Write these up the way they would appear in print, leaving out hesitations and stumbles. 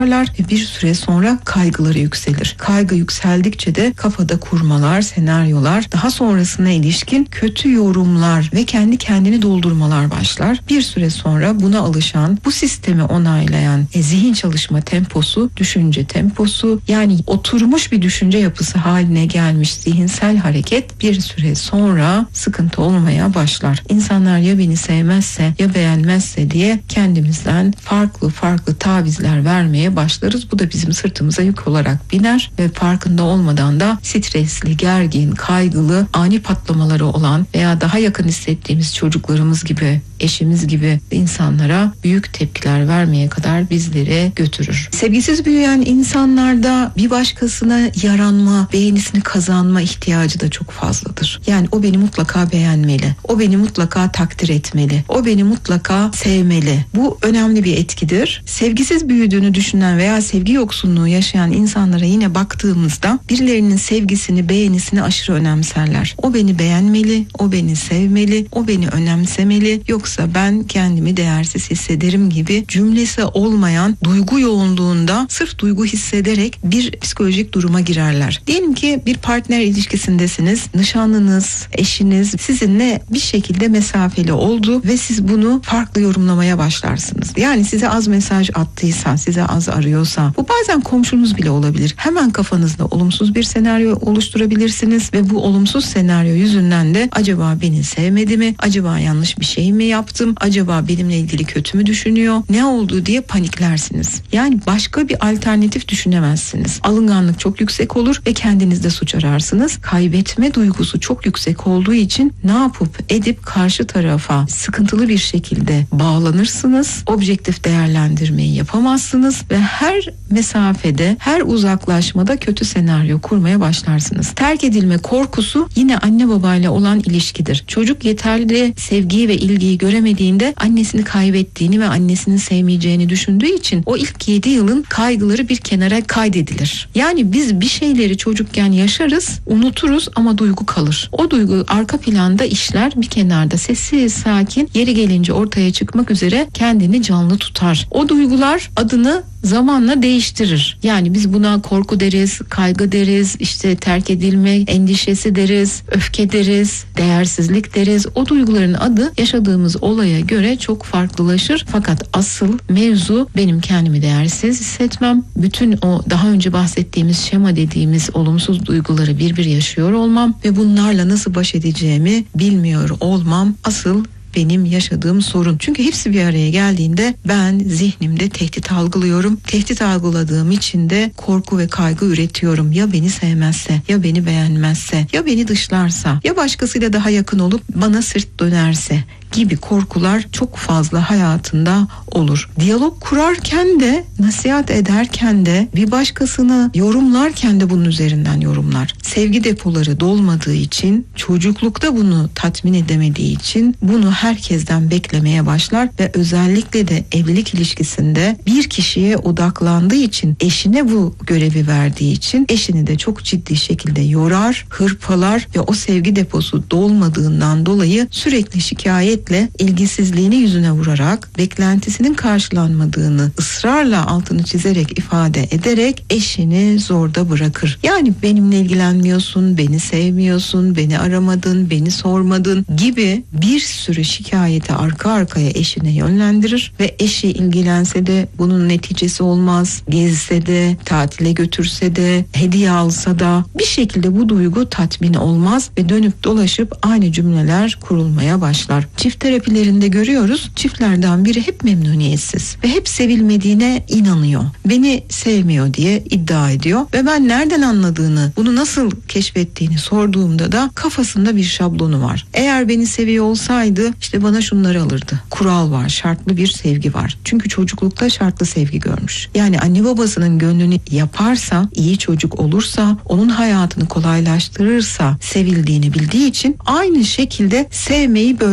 ve bir süre sonra kaygıları yükselir. Kaygı yükseldikçe de kafada kurmalar, senaryolar, daha sonrasına ilişkin kötü yorumlar ve kendi kendini doldurmalar başlar. Bir süre sonra buna alışan, bu sistemi onaylayan zihin çalışma temposu, düşünce temposu, yani oturmuş bir düşünce yapısı haline gelmiş zihinsel hareket bir süre sonra sıkıntı olmaya başlar. İnsanlar ya beni sevmezse ya beğenmezse diye kendimizden farklı tavizler vermeye başlarız. Bu da bizim sırtımıza yük olarak biner ve farkında olmadan da stresli, gergin, kaygılı, ani patlamaları olan veya daha yakın hissettiğimiz çocuklarımız gibi, eşimiz gibi insanlara büyük tepkiler vermeye kadar bizleri götürür. Sevgisiz büyüyen insanlarda bir başkasına yaranma, beğenisini kazanma ihtiyacı da çok fazladır. Yani o beni mutlaka beğenmeli, o beni mutlaka takdir etmeli, o beni mutlaka sevmeli. Bu önemli bir etkidir. Sevgisiz büyüdüğünü düşünen veya sevgi yoksunluğu yaşayan insanlara yine baktığımızda birilerinin sevgisini, beğenisini aşırı önemserler. O beni beğenmeli, o beni sevmeli, o beni önemsemeli, yoksa ben kendimi değersiz hissederim gibi cümlesi olmayan duygu yoğunluğunda sırf duygu hissederek bir psikolojik duruma girerler. Diyelim ki bir partner ilişkisindesiniz, nişanlınız, eşiniz sizinle bir şekilde mesafeli oldu ve siz bunu farklı yorumlamaya başlarsınız. Yani size az mesaj attıysa, size az arıyorsa, bu bazen komşunuz bile olabilir. Hemen kafanızda olumsuz bir senaryo oluşturabilirsiniz ve bu olumsuz senaryo yüzünden de acaba beni sevmedi mi? Acaba yanlış bir şey mi yaptım? Acaba benimle ilgili kötü mü düşünüyor? Ne oldu diye paniklersiniz. Yani başka bir alternatif düşünemezsiniz. Alınganlık çok yüksek olur ve kendinizde suç ararsınız. Kaybetme duygusu çok yüksek olduğu için ne yapıp edip karşı tarafa sıkıntılı bir şekilde bağlanırsınız. Objektif değerlendirmeyi yapamazsınız ve her mesafede, her uzaklaşmada kötü senaryo kurmaya başlarsınız. Terk edilme korkusu yine anne babayla olan ilişkidir. Çocuk yeterli sevgiyi ve ilgiyi göremediğinde annesini kaybettiğini ve annesini sevmeyeceğini düşündüğü için o ilk 7 yılın kaygıları bir kenara kaydedilir. Yani biz bir şeyleri çocukken yaşarız, unuturuz ama duygu kalır. O duygu arka planda işler, bir kenarda sessiz, sakin, yeri gelince ortaya çıkmak üzere kendini canlı tutar. O duygular adını zamanla değiştirir. Yani biz buna korku deriz, kaygı deriz, işte terk edilme endişesi deriz, öfke deriz, değersizlik deriz. O duyguların adı yaşadığımız olaya göre çok farklılaşır. Fakat asıl mevzu benim kendimi değersiz hissetmem. Bütün o daha önce bahsettiğimiz şema dediğimiz olumsuz duyguları bir yaşıyor olmam ve bunlarla nasıl baş edeceğimi bilmiyor olmam asıl benim yaşadığım sorun. Çünkü hepsi bir araya geldiğinde ben zihnimde tehdit algılıyorum. Tehdit algıladığım için de korku ve kaygı üretiyorum. Ya beni sevmezse, ya beni beğenmezse, ya beni dışlarsa, ya başkasıyla daha yakın olup bana sırt dönerse gibi korkular çok fazla hayatında olur. Diyalog kurarken de, nasihat ederken de, bir başkasını yorumlarken de bunun üzerinden yorumlar. Sevgi depoları dolmadığı için, çocuklukta bunu tatmin edemediği için bunu herkesten beklemeye başlar ve özellikle de evlilik ilişkisinde bir kişiye odaklandığı için, eşine bu görevi verdiği için eşini de çok ciddi şekilde yorar, hırpalar ve o sevgi deposu dolmadığından dolayı sürekli şikayet ilgisizliğini yüzüne vurarak, beklentisinin karşılanmadığını ısrarla altını çizerek, ifade ederek eşini zorda bırakır. Yani benimle ilgilenmiyorsun, beni sevmiyorsun, beni aramadın, beni sormadın gibi bir sürü şikayeti arka arkaya eşine yönlendirir ve eşi ilgilense de bunun neticesi olmaz. Gezse de, tatile götürse de, hediye alsa da bir şekilde bu duygu tatmin olmaz ve dönüp dolaşıp aynı cümleler kurulmaya başlar. Çift terapilerinde görüyoruz, çiftlerden biri hep memnuniyetsiz ve hep sevilmediğine inanıyor. Beni sevmiyor diye iddia ediyor ve ben nereden anladığını, bunu nasıl keşfettiğini sorduğumda da kafasında bir şablonu var. Eğer beni seviyor olsaydı işte bana şunları alırdı. Kural var, şartlı bir sevgi var. Çünkü çocuklukta şartlı sevgi görmüş. Yani anne babasının gönlünü yaparsa, iyi çocuk olursa, onun hayatını kolaylaştırırsa sevildiğini bildiği için aynı şekilde sevmeyi böyle yorumluyor.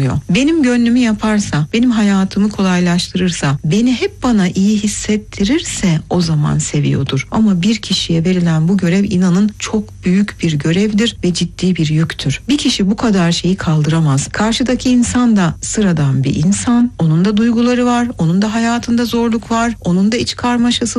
bulunuyor. Benim gönlümü yaparsa, benim hayatımı kolaylaştırırsa, beni hep bana iyi hissettirirse o zaman seviyordur. Ama bir kişiye verilen bu görev inanın çok büyük bir görevdir ve ciddi bir yüktür. Bir kişi bu kadar şeyi kaldıramaz. Karşıdaki insan da sıradan bir insan. Onun da duyguları var, onun da hayatında zorluk var, onun da iç karmaşası